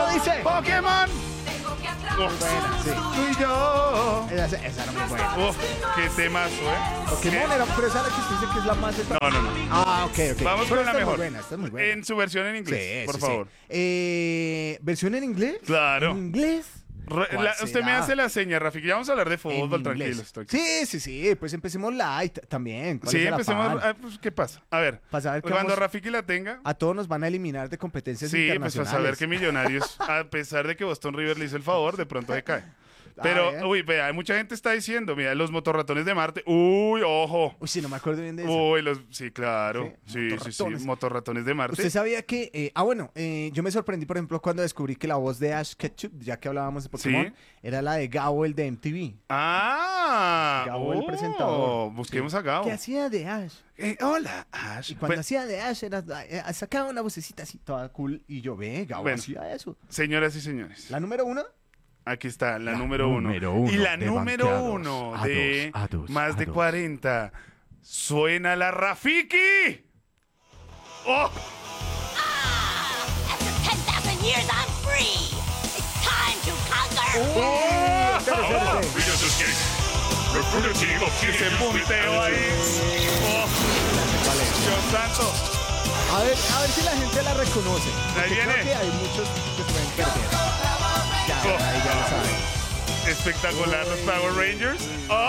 dice? Pokémon. Buena, sí. Tú y yo. Esa era muy buena. Qué temazo, Pokémon era, pero esa es la que usted dice que es la más... No. Ah, ok. Vamos Pero con la esta es muy mejor. buena, esta es muy buena. En su versión en inglés, por favor. ¿Versión en inglés? Claro. ¿En inglés? Usted me hace la seña, Rafiki. Ya vamos a hablar de fútbol, tranquilos. Sí, pues empecemos light también. ¿Cuál Sí, es el empecemos. afán? Pues, ¿qué pasa? A ver, Para saber que cuando vamos- Rafiki la tenga. A todos nos van a eliminar de competencias Sí, pues internacionales. a saber que Millonarios, a pesar de que Boston River le hizo el favor, de pronto se cae. Pero, bien. uy, vea, mucha gente está diciendo, mira, los motorratones de Marte. Uy, ojo. Uy, sí, no me acuerdo bien de eso. Uy, sí, claro. Sí, motorratones. motorratones de Marte. ¿Usted sabía que... yo me sorprendí, por ejemplo, cuando descubrí que la voz de Ash Ketchum, ya que hablábamos de Pokémon, Sí. era la de Gabo, el de MTV. Ah, Gabo, el presentador. Busquemos a Gabo. ¿Qué hacía de Ash? Hola, Ash. Y cuando hacía de Ash, sacaba una vocecita así toda cool, y yo, Gabo Bueno. hacía eso. Señoras y señores, La número 1... aquí está la número uno. Y la de número banqueados. uno A de dos, más de a dos. 40. Suena la Rafiki. ¡Oh! After 10,000 years, I'm free. It's time to conquer. Ese punteo ahí. ¡Oh! Dios santo. A ver si la gente la reconoce. Porque Ahí viene. Creo que hay muchos que pueden perder. Ahí ya lo saben. Espectacular los Power Rangers.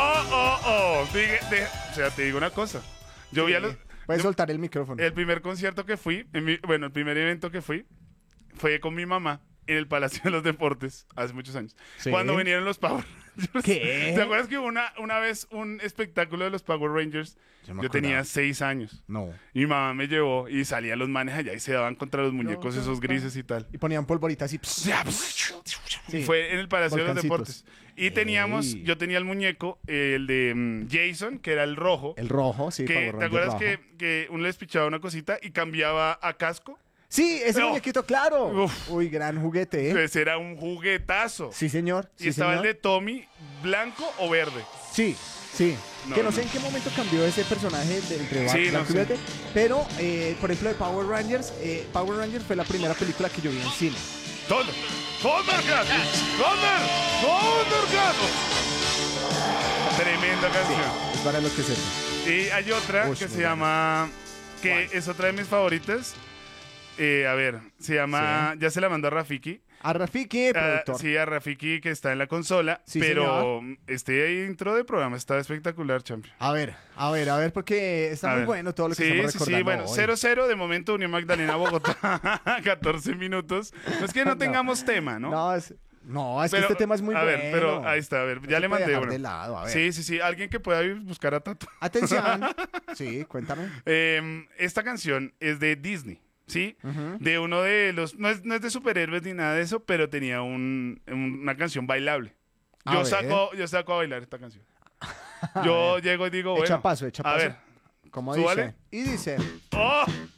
O sea, te digo una cosa. Yo vi a los... Puedes soltar el micrófono. El primer concierto que fui, el primer evento que fui, fue con mi mamá en el Palacio de los Deportes, hace muchos años. Sí. Cuando vinieron los Power Rangers. ¿Qué? ¿Te acuerdas que hubo una vez un espectáculo de los Power Rangers? Yo me Yo tenía acordaba. 6 años. No. Y mi mamá me llevó y salían los manes allá y se daban contra los muñecos esos grises y tal. Y ponían polvorita así. Y fue en el Palacio de los Volcancitos. Deportes. Y teníamos, Ey. yo tenía el muñeco, el de Jason, que era el rojo. El rojo, sí. Que, Power ¿te Ranger acuerdas rojo. que uno les pichaba una cosita y cambiaba a casco? Sí, ese No. muñequito, claro. Uf. Uy, gran juguete, ¿eh? Pues era un juguetazo. Sí, señor. Y Sí, estaba señor. el de Tommy, blanco o verde. Sí, sí. No, que no sé no. en qué momento cambió ese personaje de entre Sí, blanco no y sé. verde. Pero, por ejemplo, de Power Rangers, Power Rangers fue la primera película que yo vi en cine. Thunder, Thundercat, Thundercat. Tremenda canción. Es para los que sepan. Y hay otra Uy, que muy se llama, que ¿Cuál? es otra de mis favoritas. A ver, se llama, ya se la mandó a Rafiki. A Rafiki, productor. Sí, a Rafiki que está en la consola. Sí, pero este intro de programa está espectacular, champion. A ver, porque está A muy ver. bueno todo lo que sí, estamos sí, recordando sí, bueno, hoy. 0-0 de momento Unión Magdalena Bogotá, 14 minutos. No es que no tengamos tema, ¿no? No, es que Pero, este tema es muy a bueno. ver, pero ahí está, a ver, No ya se le puede mandé dejar uno. de lado, a ver. Sí, sí, sí, alguien que pueda ir buscar a Tato. Atención. Sí, cuéntame. Esta canción es de Disney, ¿sí? De uno de los, no es de superhéroes ni nada de eso, pero tenía una canción bailable. A Yo ver. saco a bailar esta canción. Yo llego y digo, bueno. Echa paso. A ver. ¿Cómo Súbale. dice? Y dice... ¡Oh!